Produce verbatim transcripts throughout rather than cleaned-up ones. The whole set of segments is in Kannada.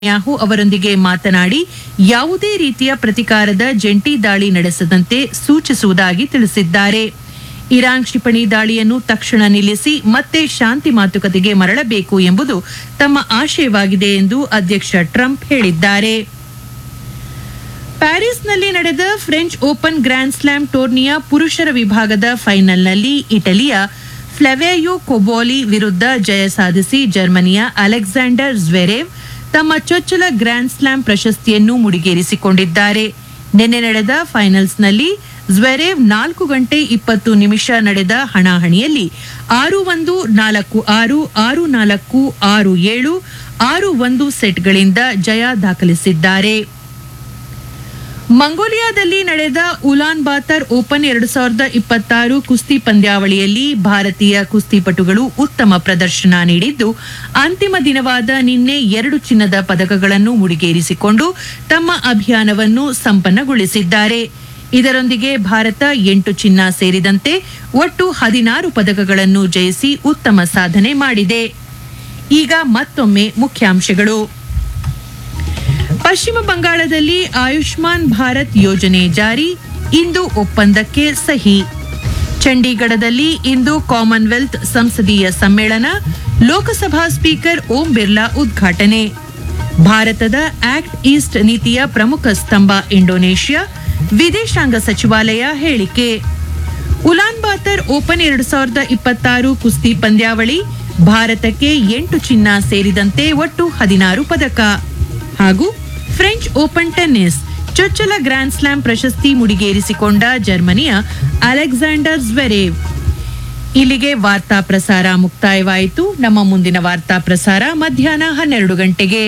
ನೆತನ್ಯಾಹು ಅವರೊಂದಿಗೆ ಮಾತನಾಡಿ ಯಾವುದೇ ರೀತಿಯ ಪ್ರತಿಕಾರದ ಜಂಟಿ ದಾಳಿ ನಡೆಸದಂತೆ ಸೂಚಿಸುವುದಾಗಿ ತಿಳಿಸಿದ್ದಾರೆ. ಇರಾನ್ ಕ್ಷಿಪಣಿ ದಾಳಿಯನ್ನು ತಕ್ಷಣ ನಿಲ್ಲಿಸಿ ಮತ್ತೆ ಶಾಂತಿ ಮಾತುಕತೆಗೆ ಮರಳಬೇಕು ಎಂಬುದು ತಮ್ಮ ಆಶಯವಾಗಿದೆ ಎಂದು ಅಧ್ಯಕ್ಷ ಟ್ರಂಪ್ ಹೇಳಿದ್ದಾರೆ. ಪ್ಯಾರಿಸ್ನಲ್ಲಿ ನಡೆದ ಫ್ರೆಂಚ್ ಓಪನ್ ಗ್ರ್ಯಾಂಡ್ ಸ್ಲಾಮ್ ಟೂರ್ನಿಯ ಪುರುಷರ ವಿಭಾಗದ ಫೈನಲ್ನಲ್ಲಿ ಇಟಲಿಯ ಫ್ಲಾವಿಯೋ ಕೊಬೋಲಿ ವಿರುದ್ಧ ಜಯ ಸಾಧಿಸಿ ಜರ್ಮನಿಯ ಅಲೆಕ್ಸಾಂಡರ್ ಜ್ವೆರೇವ್ ತಮ್ಮ ಚೊಚ್ಚಲ ಗ್ರ್ಯಾಂಡ್ ಸ್ಲಾಮ್ ಪ್ರಶಸ್ತಿಯನ್ನು ಮುಡಿಗೇರಿಸಿಕೊಂಡಿದ್ದಾರೆ. ನಿನ್ನೆ ನಡೆದ ಫೈನಲ್ಸ್ನಲ್ಲಿ ಜ್ವೆರೇವ್ ನಾಲ್ಕು ಗಂಟೆ ಇಪ್ಪತ್ತು ನಿಮಿಷ ನಡೆದ ಹಣಾಹಣಿಯಲ್ಲಿ ಆರು ಒಂದು ನಾಲ್ಕು ಆರು ಆರು ನಾಲ್ಕು ಆರು ಏಳು ಆರು ಒಂದು ಸೆಟ್ಗಳಿಂದ ಜಯ ದಾಖಲಿಸಿದ್ದಾರೆ. ಮಂಗೋಲಿಯಾದಲ್ಲಿ ನಡೆದ ಉಲಾನ್ ಬಾತರ್ ಓಪನ್ ಎರಡು ಸಾವಿರದ ಇಪ್ಪತ್ತಾರು ಕುಸ್ತಿ ಪಂದ್ಯಾವಳಿಯಲ್ಲಿ ಭಾರತೀಯ ಕುಸ್ತಿಪಟುಗಳು ಉತ್ತಮ ಪ್ರದರ್ಶನ ನೀಡಿದ್ದು ಅಂತಿಮ ದಿನವಾದ ನಿನ್ನೆ ಎರಡು ಚಿನ್ನದ ಪದಕಗಳನ್ನು ಮುಡಿಗೇರಿಸಿಕೊಂಡು ತಮ್ಮ ಅಭಿಯಾನವನ್ನು ಸಂಪನ್ನಗೊಳಿಸಿದ್ದಾರೆ. ಇದರೊಂದಿಗೆ ಭಾರತ ಎಂಟು ಚಿನ್ನ ಸೇರಿದಂತೆ ಒಟ್ಟು ಹದಿನಾರು ಪದಕಗಳನ್ನು ಜಯಿಸಿ ಉತ್ತಮ ಸಾಧನೆ ಮಾಡಿದೆ. ಈಗ ಮತ್ತೊಮ್ಮೆ ಮುಖ್ಯಾಂಶಗಳು. ಪಶ್ಚಿಮ ಬಂಗಾಳದಲ್ಲಿ ಆಯುಷ್ಮಾನ್ ಭಾರತ್ ಯೋಜನೆ ಜಾರಿ, ಇಂದು ಒಪ್ಪಂದಕ್ಕೆ ಸಹಿ. ಚಂಡೀಗಢದಲ್ಲಿ ಇಂದು ಕಾಮನ್ವೆಲ್ತ್ ಸಂಸದೀಯ ಸಮ್ಮೇಳನ, ಲೋಕಸಭಾ ಸ್ಪೀಕರ್ ಓಂ ಬಿರ್ಲಾ ಉದ್ಘಾಟನೆ. ಭಾರತದ ಆಕ್ಟ್ ಈಸ್ಟ್ ನೀತಿಯ ಪ್ರಮುಖ ಸ್ತಂಭ ಇಂಡೋನೇಷ್ಯಾ, ವಿದೇಶಾಂಗ ಸಚಿವಾಲಯ ಹೇಳಿಕೆ. ಉಲಾನ್ ಬಾತರ್ ಓಪನ್ ಎರಡು ಸಾವಿರದ ಇಪ್ಪತ್ತಾರು ಕುಸ್ತಿ ಪಂದ್ಯಾವಳಿ, ಭಾರತಕ್ಕೆ ಎಂಟು ಚಿನ್ನ ಸೇರಿದಂತೆ ಒಟ್ಟು ಹದಿನಾರು ಪದಕ. ಹಾಗೂ ಫ್ರೆಂಚ್ ಓಪನ್ ಟೆನ್ನಿಸ್, ಚೊಚ್ಚಲ ಗ್ರ್ಯಾಂಡ್ ಸ್ಲಾಮ್ ಪ್ರಶಸ್ತಿ ಮುಡಿಗೇರಿಸಿಕೊಂಡ ಜರ್ಮನಿಯ ಅಲೆಕ್ಸಾಂಡರ್ ಜ್ವೆರೇವ್. ಇಲ್ಲಿಗೆ ವಾರ್ತಾ ಪ್ರಸಾರ ಮುಕ್ತಾಯವಾಯಿತು. ನಮ್ಮ ಮುಂದಿನ ವಾರ್ತಾ ಪ್ರಸಾರ ಮಧ್ಯಾಹ್ನ ಹನ್ನೆರಡು ಗಂಟೆಗೆ.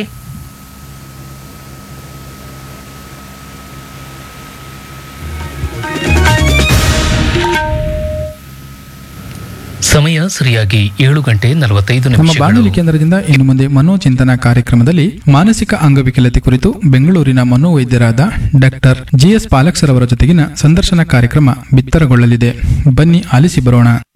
ಸಮಯ ಸರಿಯಾಗಿ ಏಳು ಗಂಟೆ ನಲವತ್ತೈದು ನಮ್ಮ ನಿಮಿಷಗಳು. ಬಾನುಲಿ ಕೇಂದ್ರದಿಂದ ಇನ್ನು ಮುಂದೆ ಮನೋಚಿಂತನ ಕಾರ್ಯಕ್ರಮದಲ್ಲಿ ಮಾನಸಿಕ ಅಂಗವಿಕಲತೆ ಕುರಿತು ಬೆಂಗಳೂರಿನ ಮನೋವೈದ್ಯರಾದ ಡಾಕ್ಟರ್ ಜಿಎಸ್ ಪಾಲಕ್ಸರ್ ಅವರ ಜೊತೆಗಿನ ಸಂದರ್ಶನ ಕಾರ್ಯಕ್ರಮ ಬಿತ್ತರಗೊಳ್ಳಲಿದೆ. ಬನ್ನಿ ಆಲಿಸಿ ಬರೋಣ.